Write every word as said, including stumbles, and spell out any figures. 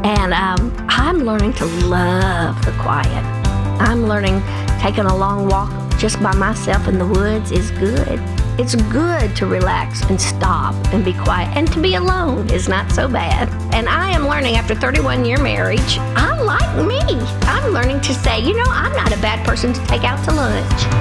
And um, I'm learning to love the quiet. I'm learning taking a long walk just by myself in the woods is good. It's good to relax and stop and be quiet. And to be alone is not so bad. And I am learning after thirty-one year marriage, I like me. I'm learning to say, you know, I'm not a bad person to take out to lunch.